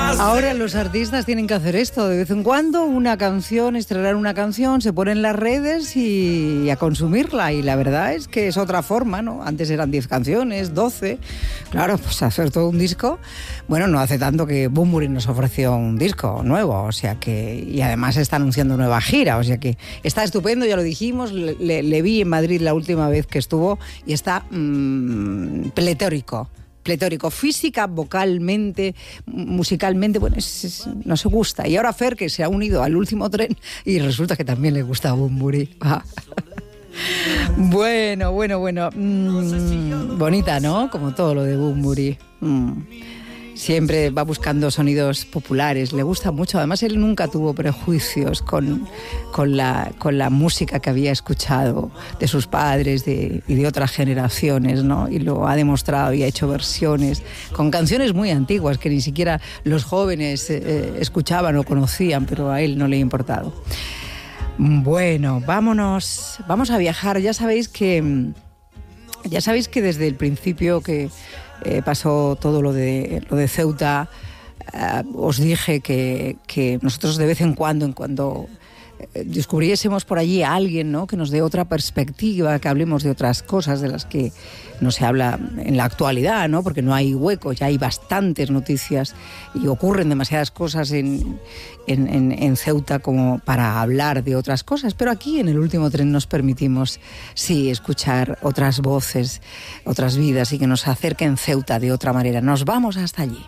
Ahora los artistas tienen que hacer esto de vez en cuando, una canción, estrenar una canción, se pone en las redes y a consumirla. Y la verdad es que es otra forma, ¿no? Antes eran 10 canciones, 12. Claro, pues hacer todo un disco. Bueno, no hace tanto que Bunbury nos ofreció un disco nuevo, o sea que... Y además está anunciando nueva gira, o sea que está estupendo, ya lo dijimos. Le vi en Madrid la última vez que estuvo y está pletórico, física, vocalmente, musicalmente, bueno, no se gusta. Y ahora Fer, que se ha unido al último tren y resulta que también le gusta Bunbury. Bueno. Bonita, ¿no? Como todo lo de Bunbury. Siempre va buscando sonidos populares, le gusta mucho. Además, él nunca tuvo prejuicios con la música que había escuchado de sus padres y de otras generaciones, ¿no? Y lo ha demostrado y ha hecho versiones con canciones muy antiguas que ni siquiera los jóvenes escuchaban o conocían, pero a él no le ha importado. Bueno, vamos a viajar. Ya sabéis que desde el principio que pasó todo lo de Ceuta, os dije que nosotros de vez en cuando descubriésemos por allí a alguien, ¿no?, que nos dé otra perspectiva, que hablemos de otras cosas de las que no se habla en la actualidad, ¿no?, porque no hay hueco, ya hay bastantes noticias y ocurren demasiadas cosas en Ceuta como para hablar de otras cosas, pero aquí en el último tren nos permitimos, sí, escuchar otras voces, otras vidas y que nos acerquen Ceuta de otra manera. Nos vamos hasta allí.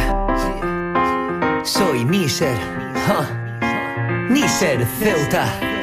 Soy Níser, Níser Ceuta.